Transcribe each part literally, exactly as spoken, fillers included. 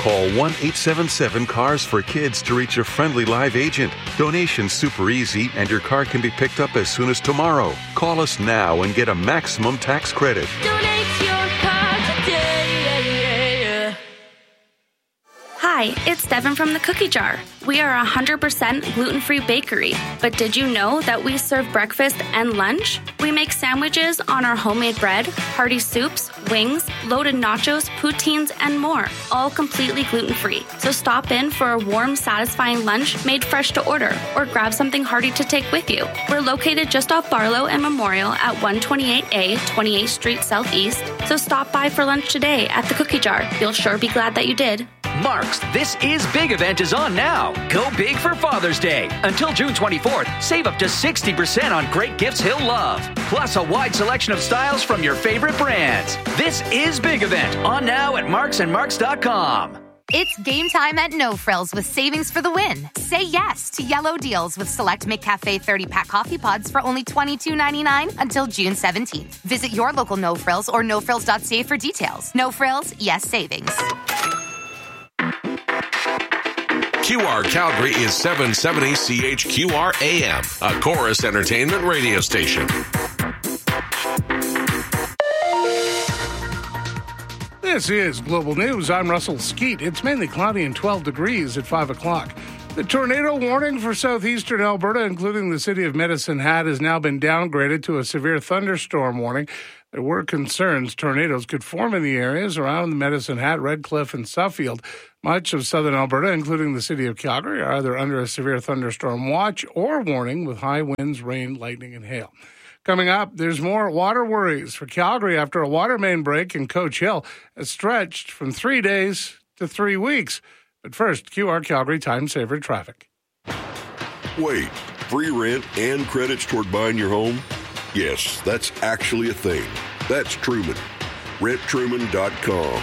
Call one eight seven seven cars for kids to reach a friendly live agent. Donation's super easy and your car can be picked up as soon as tomorrow. Call us now and get a maximum tax credit. Donate your car today. Hi, it's Devin from the Cookie Jar. We are a one hundred percent gluten-free bakery, but did you know that we serve breakfast and lunch? We make sandwiches on our homemade bread, hearty soups, wings, loaded nachos, poutines, and more, all completely gluten-free. So stop in for a warm, satisfying lunch made fresh to order, or grab something hearty to take with you. We're located just off Barlow and Memorial at one twenty-eight A, twenty-eighth Street Southeast, so stop by for lunch today at the Cookie Jar. You'll sure be glad that you did. Mark's This Is Big event is on now. Go big for Father's Day. Until June twenty-fourth, save up to sixty percent on great gifts he'll love. Plus a wide selection of styles from your favorite brands. This Is Big event on now at marks and marks dot com. It's game time at No Frills with savings for the win. Say yes to yellow deals with select McCafe thirty-pack coffee pods for only twenty-two ninety-nine until June seventeenth. Visit your local No Frills or no frills dot c a for details. No Frills, yes savings. Q R Calgary is seven seventy C H Q R A M, a Chorus Entertainment radio station. This is Global News. I'm Russell Skeet. It's mainly cloudy and twelve degrees at five o'clock. The tornado warning for southeastern Alberta, including the city of Medicine Hat, has now been downgraded to a severe thunderstorm warning. There were concerns tornadoes could form in the areas around Medicine Hat, Redcliffe, and Suffield. Much of southern Alberta, including the city of Calgary, are either under a severe thunderstorm watch or warning with high winds, rain, lightning, and hail. Coming up, there's more water worries for Calgary after a water main break in Coach Hill has stretched from three days to three weeks. But first, Q R Calgary Time Saver Traffic. Wait, free rent and credits toward buying your home? Yes, that's actually a thing. That's Truman. rent truman dot com.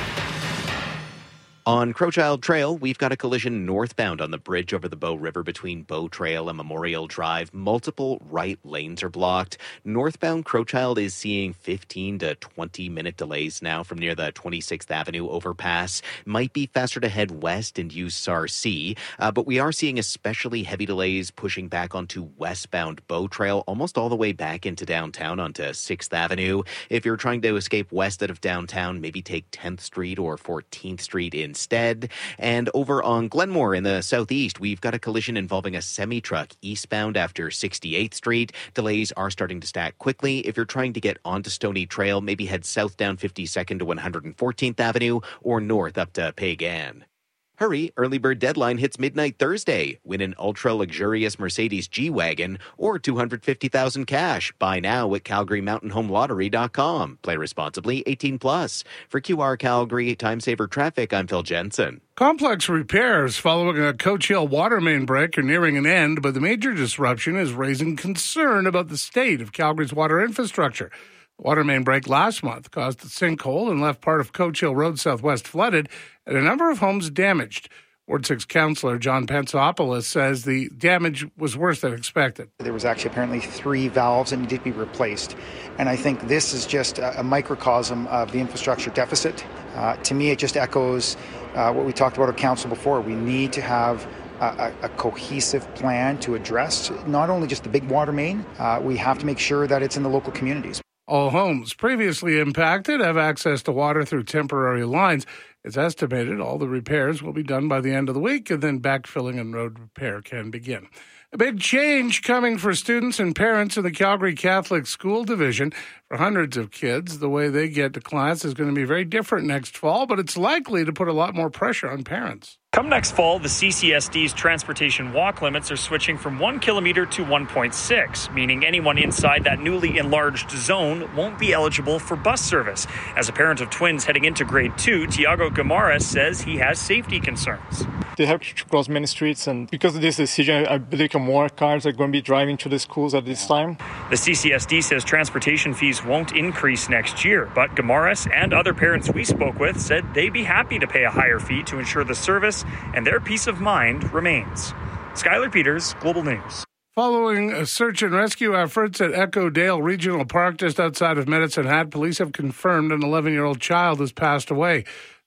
On Crowchild Trail, we've got a collision northbound on the bridge over the Bow River between Bow Trail and Memorial Drive. Multiple right lanes are blocked. Northbound Crowchild is seeing fifteen to twenty minute delays now from near the twenty-sixth Avenue overpass. Might be faster to head west and use S A R C, uh, but we are seeing especially heavy delays pushing back onto westbound Bow Trail, almost all the way back into downtown onto sixth Avenue. If you're trying to escape west out of downtown, maybe take tenth Street or fourteenth Street in instead. And over on Glenmore in the southeast, we've got a collision involving a semi-truck eastbound after sixty-eighth Street. Delays are starting to stack quickly. If you're trying to get onto Stony Trail, maybe head south down fifty-second to one hundred fourteenth Avenue or north up to Pagan. Hurry, early bird deadline hits midnight Thursday. Win an ultra-luxurious Mercedes G-Wagon or two hundred fifty thousand dollars cash. Buy now at calgary mountain home lottery dot com. Play responsibly, eighteen plus. For Q R Calgary Time Saver Traffic, I'm Phil Jensen. Complex repairs following a Coach Hill water main break are nearing an end, but the major disruption is raising concern about the state of Calgary's water infrastructure. The water main break last month caused a sinkhole and left part of Coach Hill Road Southwest flooded and a number of homes damaged. Ward six Councillor John Pensopoulos says the damage was worse than expected. There was actually apparently three valves that needed to be replaced. And I think this is just a, a microcosm of the infrastructure deficit. Uh, to me, it just echoes uh, what we talked about at Council before. We need to have a, a, a cohesive plan to address not only just the big water main, uh, we have to make sure that it's in the local communities. All homes previously impacted have access to water through temporary lines. It's estimated all the repairs will be done by the end of the week, and then backfilling and road repair can begin. A big change coming for students and parents in the Calgary Catholic School Division. For hundreds of kids, the way they get to class is going to be very different next fall, but it's likely to put a lot more pressure on parents. Come next fall, the C C S D's transportation walk limits are switching from one kilometer to one point six, meaning anyone inside that newly enlarged zone won't be eligible for bus service. As a parent of twins heading into grade two, Tiago Gamares says he has safety concerns. They have to cross many streets, and because of this decision, I believe more cars are going to be driving to the schools at this time. The C C S D says transportation fees won't increase next year, but Gamares and other parents we spoke with said they'd be happy to pay a higher fee to ensure the service and their peace of mind remains. Skylar Peters, Global News. Following a search and rescue efforts at Echo Dale Regional Park just outside of Medicine Hat, police have confirmed an eleven-year-old child has passed away.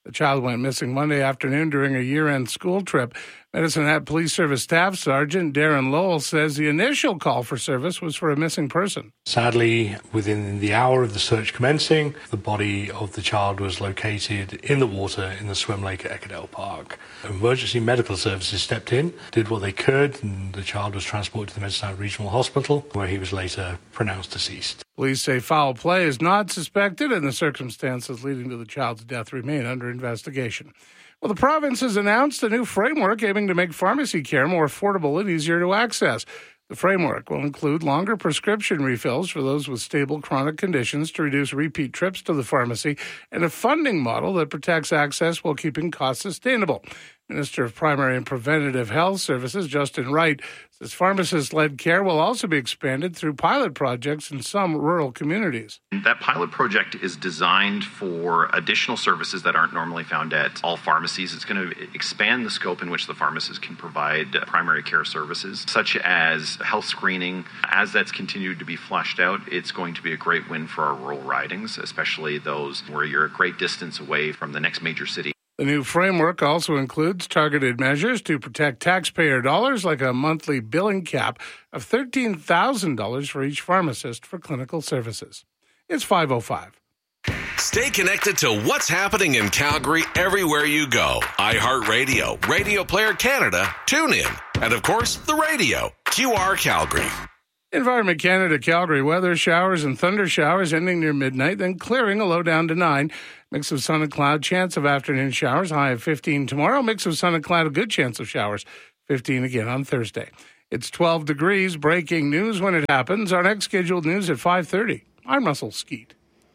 The child went missing Monday afternoon during a year-end school trip. Medicine Hat Police Service Staff Sergeant Darren Lowell says the initial call for service was for a missing person. Sadly, within the hour of the search commencing, the body of the child was located in the water in the swim lake at Eckerdale Park. Emergency medical services stepped in, did what they could, and the child was transported to the Medicine Hat Regional Hospital, where he was later pronounced deceased. Police say foul play is not suspected, and the circumstances leading to the child's death remain under investigation. Well, the province has announced a new framework aiming to make pharmacy care more affordable and easier to access. The framework will include longer prescription refills for those with stable chronic conditions to reduce repeat trips to the pharmacy and a funding model that protects access while keeping costs sustainable. Minister of Primary and Preventative Health Services, Justin Wright, says pharmacist-led care will also be expanded through pilot projects in some rural communities. That pilot project is designed for additional services that aren't normally found at all pharmacies. It's going to expand the scope in which the pharmacist can provide primary care services, such as health screening. As that's continued to be fleshed out, it's going to be a great win for our rural ridings, especially those where you're a great distance away from the next major city. The new framework also includes targeted measures to protect taxpayer dollars, like a monthly billing cap of thirteen thousand dollars for each pharmacist for clinical services. It's five oh five. Stay connected to what's happening in Calgary everywhere you go. iHeartRadio, Radio Player Canada, TuneIn, and of course, the radio, Q R Calgary. Environment Canada Calgary weather, showers and thunder showers ending near midnight, then clearing, a low down to nine. Mix of sun and cloud, chance of afternoon showers, high of fifteen tomorrow. Mix of sun and cloud, a good chance of showers, fifteen again on Thursday. It's twelve degrees, breaking news when it happens. Our next scheduled news at five thirty. I'm Russell Skeet.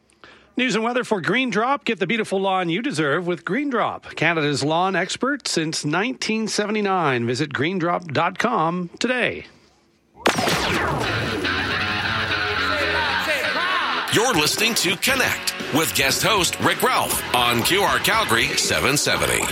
News and weather for Green Drop. Get the beautiful lawn you deserve with Green Drop, Canada's lawn expert since nineteen seventy-nine. Visit green drop dot com today. You're listening to Connect with guest host Rick Ralph on Q R Calgary seven seventy.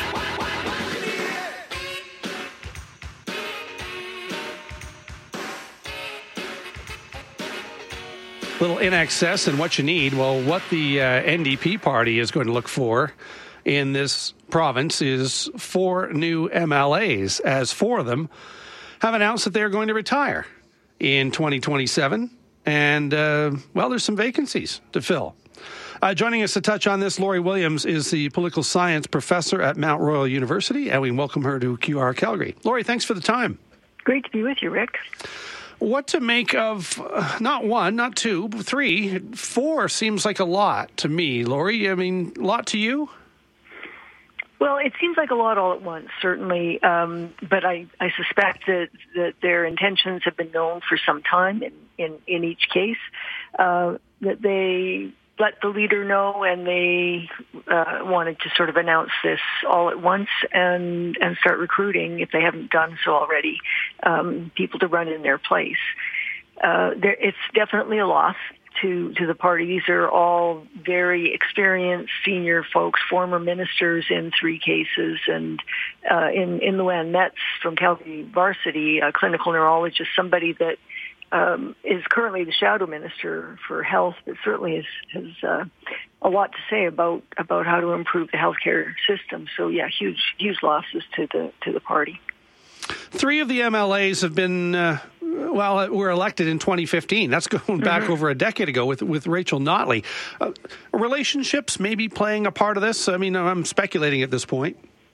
Little in excess and what you need. Well, what the uh, N D P party is going to look for in this province is four new M L As, as four of them have announced that they're going to retire in twenty twenty-seven. And, uh, well, there's some vacancies to fill. Uh, joining us to touch on this, Lori Williams is the political science professor at Mount Royal University, and we welcome her to Q R Calgary. Lori, thanks for the time. Great to be with you, Rick. What to make of, uh, not one, not two, but three, four seems like a lot to me, Lori. I mean, a lot to you? Well, it seems like a lot all at once, certainly, um, but I, I suspect that, that their intentions have been known for some time in, in, in each case, uh, that they let the leader know and they uh, wanted to sort of announce this all at once and, and start recruiting, if they haven't done so already, um, people to run in their place. Uh, there, it's definitely a loss to, to the party. These are all very experienced senior folks, former ministers in three cases, and uh, in, in Luann Metz from Calgary Varsity, a clinical neurologist, somebody that um, is currently the shadow minister for health, but certainly has, has uh, a lot to say about, about how to improve the healthcare system. So yeah, huge, huge losses to the, to the party. Three of the M L As have been, uh, well, were elected in twenty fifteen. That's going back mm-hmm. over a decade ago with, with Rachel Notley. Uh, relationships maybe playing a part of this? I mean, I'm speculating at this point.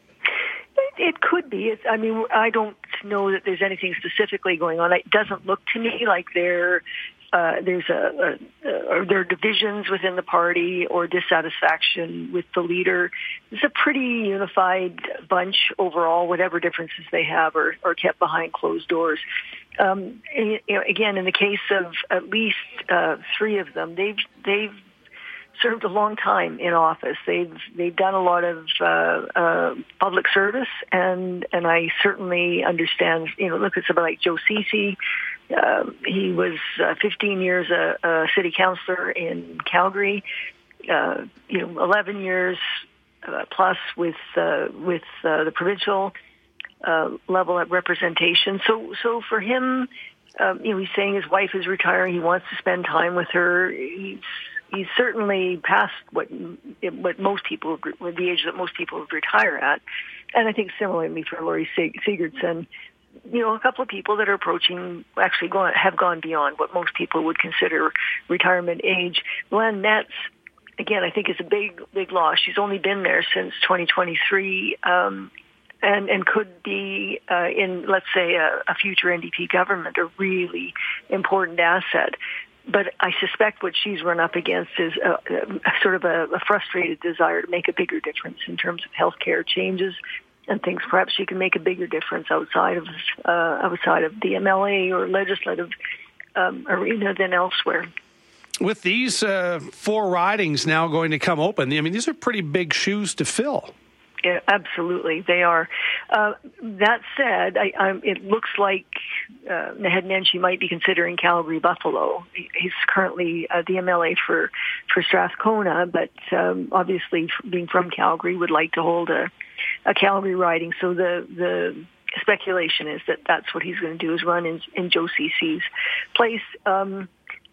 It could be. It's, I mean, I don't know that there's anything specifically going on. It doesn't look to me like there, uh, there's a, a, a there are divisions within the party or dissatisfaction with the leader. It's a pretty unified bunch overall. Whatever differences they have are, are kept behind closed doors. Um, and, you know, again, in the case of at least uh, three of them, they've they've served a long time in office. They've they've done a lot of uh, uh, public service, and and I certainly understand. You know, look at somebody like Joe Ceci. Uh, he was uh, fifteen years a, a city councillor in Calgary. Uh, you know, eleven years uh, plus with uh, with uh, the provincial uh, level of representation. So so for him, um, you know, he's saying his wife is retiring. He wants to spend time with her. He's he's certainly past what what most people, the age that most people would retire at. And I think similarly for Laurie Sigurdsson, you know, a couple of people that are approaching, actually gone, have gone beyond what most people would consider retirement age. Luann Metz, again, I think is a big, big loss. She's only been there since twenty twenty-three, um, and, and could be uh, in, let's say, a, a future N D P government, a really important asset. But I suspect what she's run up against is a, a sort of a, a frustrated desire to make a bigger difference in terms of healthcare changes and things. Perhaps she can make a bigger difference outside of uh, outside of the M L A or legislative um, arena than elsewhere. With these uh, four ridings now going to come open, I mean, these are pretty big shoes to fill. Yeah, absolutely, they are. Uh, that said, I, I, it looks like uh, Naheed Nenshi might be considering Calgary Buffalo. He's currently uh, the M L A for for Strathcona, but um, obviously, being from Calgary, would like to hold a, a Calgary riding. So the the speculation is that that's what he's going to do, is run in, in Joe Ceci's place. Um,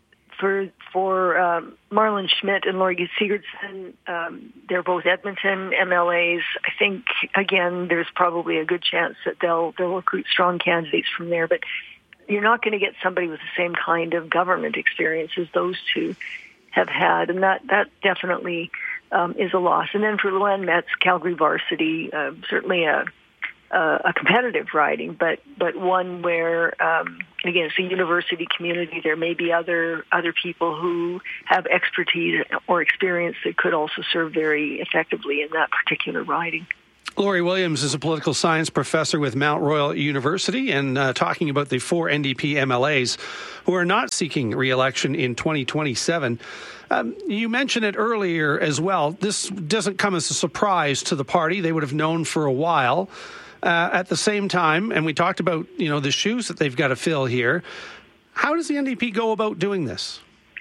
For for um, Marlon Schmidt and Laurie Sigurdsson, um, they're both Edmonton M L As. I think, again, there's probably a good chance that they'll they'll recruit strong candidates from there. But you're not going to get somebody with the same kind of government experience as those two have had, and that that definitely um, is a loss. And then for Luann Metz, Calgary varsity, uh, certainly a Uh, a competitive riding, but but one where um, again, it's a university community. There may be other other people who have expertise or experience that could also serve very effectively in that particular riding. Laurie Williams is a political science professor with Mount Royal University, and uh, talking about the four N D P M L As who are not seeking re-election in twenty twenty-seven. Um, you mentioned it earlier as well. This doesn't come as a surprise to the party. They would have known for a while. Uh, at the same time, and we talked about, you know, the shoes that they've got to fill here. How does the N D P go about doing this?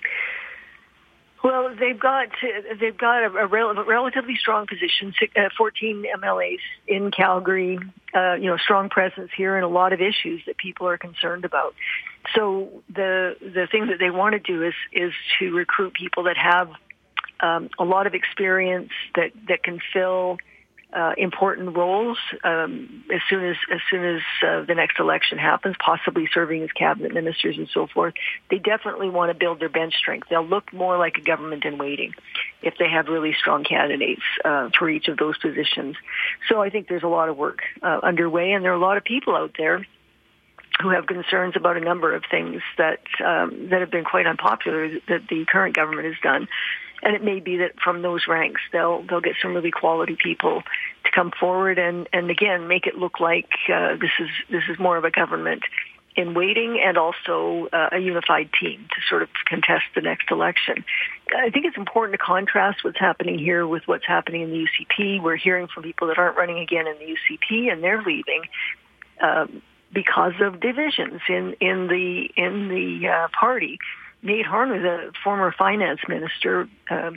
Well, they've got they've got a, a, rel- a relatively strong position. Uh, fourteen M L As in Calgary, uh, you know, strong presence here, and a lot of issues that people are concerned about. So the the thing that they want to do is is to recruit people that have um, a lot of experience that that can fill Uh, important roles um, as soon as as soon as uh, the next election happens, possibly serving as cabinet ministers and so forth. They definitely want to build their bench strength. They'll look more like a government in waiting if they have really strong candidates uh, for each of those positions. So I think there's a lot of work uh, underway, and there are a lot of people out there who have concerns about a number of things that um, that have been quite unpopular that the current government has done. And it may be that from those ranks, they'll they'll get some really quality people to come forward and, and again make it look like uh, this is this is more of a government in waiting, and also uh, a unified team to sort of contest the next election. I think it's important to contrast what's happening here with what's happening in the U C P. We're hearing from people that aren't running again in the U C P, and they're leaving um, because of divisions in in the in the uh, party. Nate Harner, the former finance minister, um,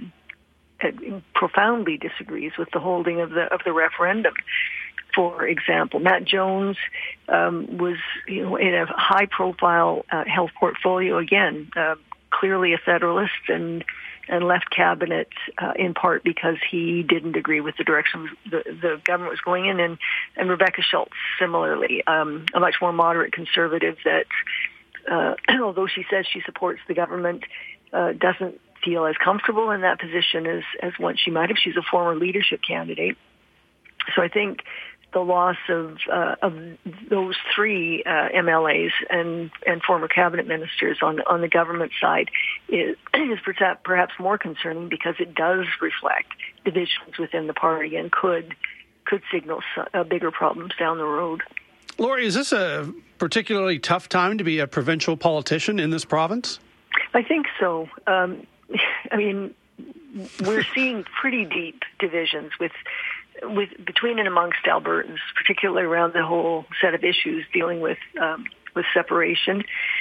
profoundly disagrees with the holding of the of the referendum. For example, Matt Jones um, was, you know, in a high-profile uh, health portfolio. Again, uh, clearly a Federalist, and and left cabinet uh, in part because he didn't agree with the direction the, the government was going in. And and Rebecca Schultz, similarly, um, a much more moderate conservative that. Uh, although she says she supports the government, uh, doesn't feel as comfortable in that position as, as once she might have. She's a former leadership candidate. So I think the loss of uh, of those three uh, M L As and, and former cabinet ministers on on the government side is, is perhaps more concerning, because it does reflect divisions within the party and could could signal uh, bigger problems down the road. Laurie, is this a particularly tough time to be a provincial politician in this province? I think so. Um, I mean, we're seeing pretty deep divisions with, with between and amongst Albertans, particularly around the whole set of issues dealing with um, with separation.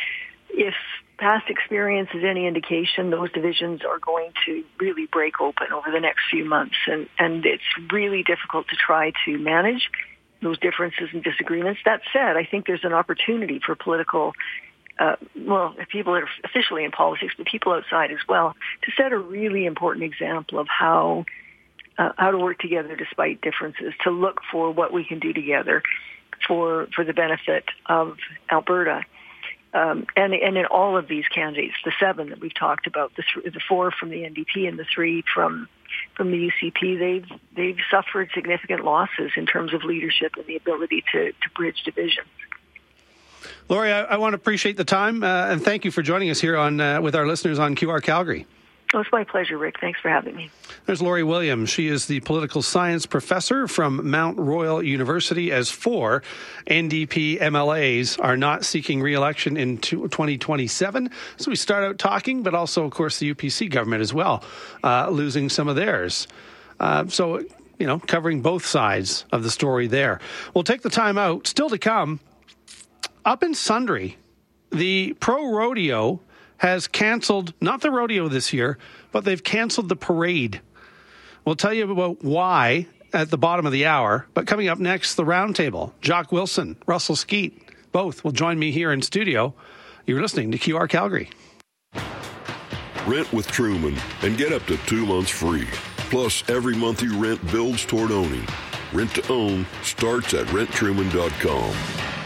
If past experience is any indication, those divisions are going to really break open over the next few months, and, and it's really difficult to try to manage those differences and disagreements. That said, I think there's an opportunity for political uh, well, people that are officially in politics, but people outside as well, to set a really important example of how uh, how to work together despite differences, to look for what we can do together for for the benefit of Alberta. Um, and, and in all of these candidates, the seven that we've talked about, the, th- the four from the N D P and the three from from the U C P, they've they've suffered significant losses in terms of leadership and the ability to, to bridge divisions. Lori, I, I want to appreciate the time uh, and thank you for joining us here on uh, with our listeners on Q R Calgary. Oh, it's my pleasure, Rick. Thanks for having me. There's Lori Williams. She is the political science professor from Mount Royal University, as four N D P M L As are not seeking re-election in twenty twenty-seven. So we start out talking, but also, of course, the U P C government as well, uh, losing some of theirs. Uh, so, you know, covering both sides of the story there. We'll take the time out. Still to come, up in Sundre, the Pro Rodeo has canceled, not the rodeo this year, but they've canceled the parade. We'll tell you about why at the bottom of the hour, but coming up next, the roundtable. Jock Wilson, Russell Skeet, both will join me here in studio. You're listening to Q R Calgary. Rent with Truman and get up to two months free. Plus, every month you rent builds toward owning. Rent to own starts at rent truman dot com.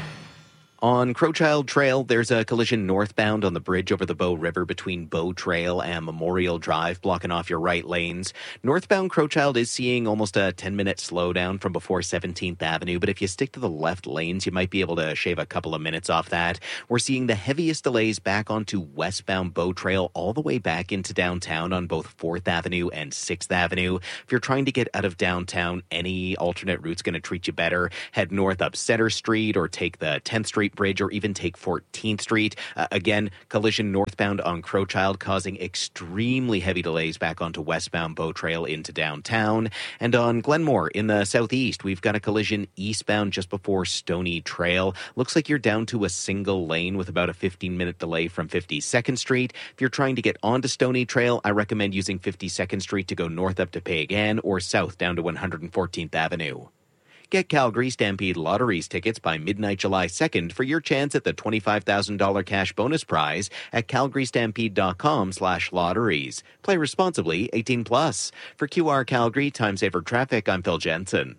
On Crowchild Trail, there's a collision northbound on the bridge over the Bow River between Bow Trail and Memorial Drive, blocking off your right lanes. Northbound Crowchild is seeing almost a ten-minute slowdown from before seventeenth Avenue, but if you stick to the left lanes, you might be able to shave a couple of minutes off that. We're seeing the heaviest delays back onto westbound Bow Trail all the way back into downtown on both fourth Avenue and sixth Avenue. If you're trying to get out of downtown, any alternate route's going to treat you better. Head north up Center Street or take the tenth Street Bridge or even take fourteenth Street. Uh, again, collision northbound on Crowchild causing extremely heavy delays back onto westbound Bow Trail into downtown. And on Glenmore in the southeast, we've got a collision eastbound just before Stony Trail. Looks like you're down to a single lane with about a fifteen-minute delay from fifty-second Street. If you're trying to get onto Stony Trail, I recommend using fifty-second Street to go north up to Peigan or south down to one hundred fourteenth Avenue. Get Calgary Stampede Lotteries tickets by midnight July second for your chance at the twenty-five thousand dollars cash bonus prize at calgarystampede.com slash lotteries. Play responsibly, eighteen plus. For Q R Calgary Time Saver Traffic, I'm Phil Jensen.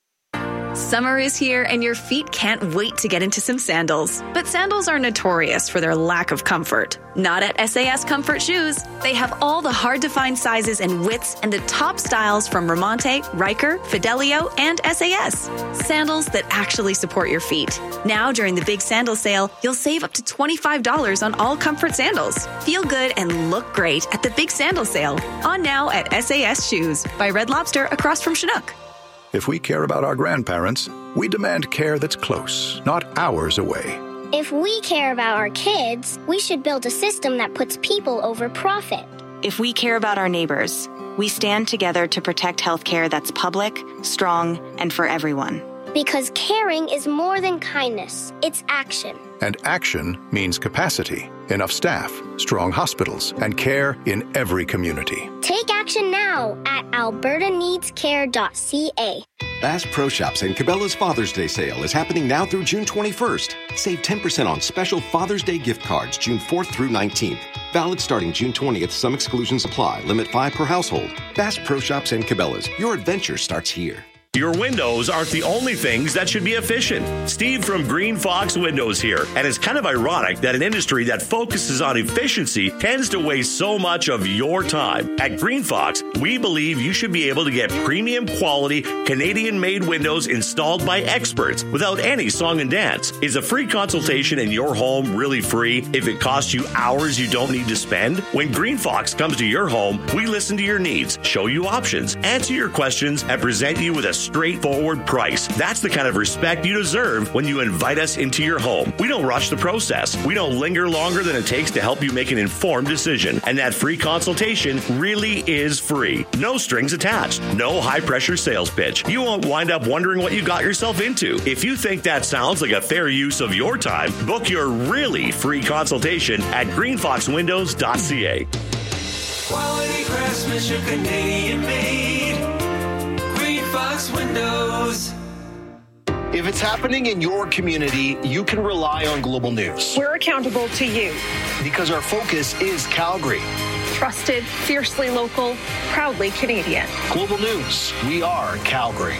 Summer is here and your feet can't wait to get into some sandals. But sandals are notorious for their lack of comfort. Not at S A S Comfort Shoes. They have all the hard-to-find sizes and widths and the top styles from Ramonte, Riker, Fidelio, and S A S. Sandals that actually support your feet. Now, during the big sandal sale, you'll save up to twenty-five dollars on all comfort sandals. Feel good and look great at the big sandal sale. On now at S A S Shoes by Red Lobster across from Chinook. If we care about our grandparents, we demand care that's close, not hours away. If we care about our kids, we should build a system that puts people over profit. If we care about our neighbors, we stand together to protect healthcare that's public, strong, and for everyone. Because caring is more than kindness, it's action. And action means capacity, enough staff, strong hospitals, and care in every community. Take action now at alberta needs care dot c a. Bass Pro Shops and Cabela's Father's Day sale is happening now through June twenty-first. Save ten percent on special Father's Day gift cards June fourth through nineteenth. Valid starting June twentieth. Some exclusions apply. Limit five per household. Bass Pro Shops and Cabela's. Your adventure starts here. Your windows aren't the only things that should be efficient. Steve from Green Fox Windows here. And it's kind of ironic that an industry that focuses on efficiency tends to waste so much of your time. At Green Fox, we believe you should be able to get premium quality Canadian-made windows installed by experts without any song and dance. Is a free consultation in your home really free if it costs you hours you don't need to spend? When Green Fox comes to your home, we listen to your needs, show you options, answer your questions, and present you with a straightforward price. That's the kind of respect you deserve when you invite us into your home. We don't rush the process. We don't linger longer than it takes to help you make an informed decision. And that free consultation really is free. No strings attached. No high-pressure sales pitch. You won't wind up wondering what you got yourself into. If you think that sounds like a fair use of your time, book your really free consultation at green fox windows dot c a. Quality craftsmanship, Canadian made. Fox Windows. If it's happening in your community, you can rely on Global News. We're accountable to you. Because our focus is Calgary. Trusted, fiercely local, proudly Canadian. Global News, we are Calgary.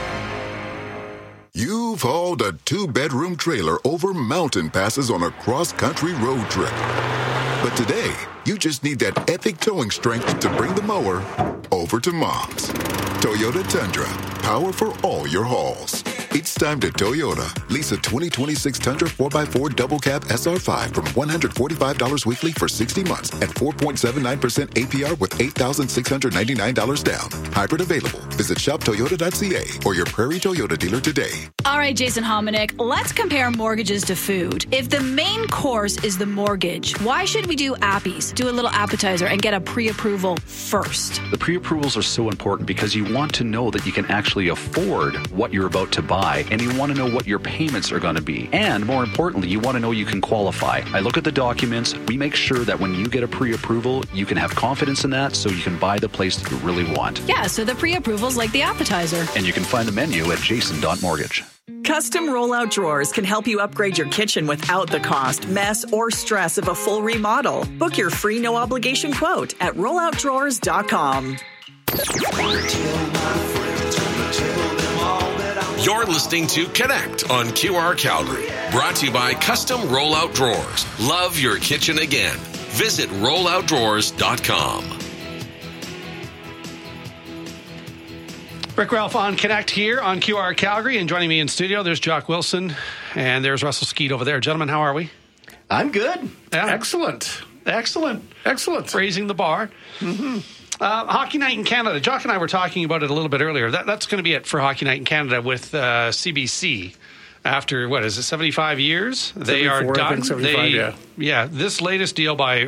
You've hauled a two-bedroom trailer over mountain passes on a cross-country road trip. But today, you just need that epic towing strength to bring the mower over to Mom's. Toyota Tundra, power for all your hauls. It's time to Toyota. Lease a twenty twenty-six Tundra four by four Double Cab S R five from one hundred forty-five dollars weekly for sixty months at four point seven nine percent A P R with eight thousand six hundred ninety-nine dollars down. Hybrid available. Visit shop toyota dot c a or your Prairie Toyota dealer today. All right, Jason Hominick, let's compare mortgages to food. If the main course is the mortgage, why should we do appies, do a little appetizer, and get a pre-approval first? The pre-approvals are so important because you want to know that you can actually afford what you're about to buy, and you want to know what your payments are going to be. And more importantly, you want to know you can qualify. I look at the documents. We make sure that when you get a pre-approval, you can have confidence in that so you can buy the place that you really want. Yeah, so the pre-approval's like the appetizer. And you can find the menu at jason dot mortgage. Custom rollout drawers can help you upgrade your kitchen without the cost, mess, or stress of a full remodel. Book your free no-obligation quote at rollout drawers dot com. You're listening to Connect on Q R Calgary. Brought to you by Custom Rollout Drawers. Love your kitchen again. Visit rollout drawers dot com. Rick Ralph on Connect here on Q R Calgary, and joining me in studio, there's Jock Wilson, and there's Russell Skeet over there. Gentlemen, how are we? I'm good. Yeah. Excellent. Excellent. Excellent. Raising the bar. Mm-hmm. Uh, Hockey Night in Canada. Jock and I were talking about it a little bit earlier. That, that's going to be it for Hockey Night in Canada with uh, C B C. After, what is it, seventy-five years? They are done. I think, seventy-five, they, yeah. Yeah, this latest deal by